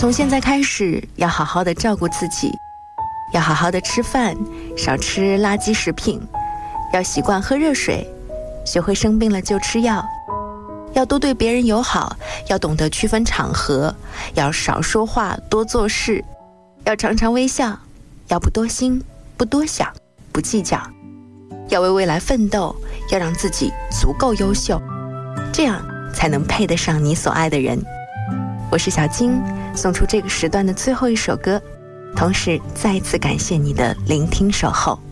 从现在开始，要好好的照顾自己，要好好的吃饭，少吃垃圾食品，要习惯喝热水，学会生病了就吃药，要多对别人友好，要懂得区分场合，要少说话多做事，要常常微笑，要不多心不多想不计较，要为未来奋斗，要让自己足够优秀，这样才能配得上你所爱的人。我是小金，送出这个时段的最后一首歌，同时再一次感谢你的聆听守候。